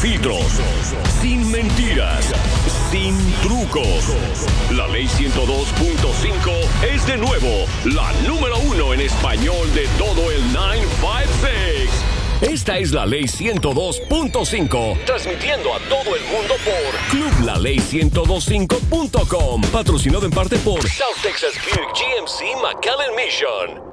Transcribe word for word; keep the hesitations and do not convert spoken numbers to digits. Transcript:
filtros, sin mentiras, sin trucos. La Ley ciento dos punto cinco es de nuevo la número uno en español de todo el nueve cinco seis. Esta es la Ley ciento dos punto cinco, transmitiendo a todo el mundo por club la ley ciento veinticinco punto com, patrocinado en parte por South Texas Buick G M C McAllen Mission.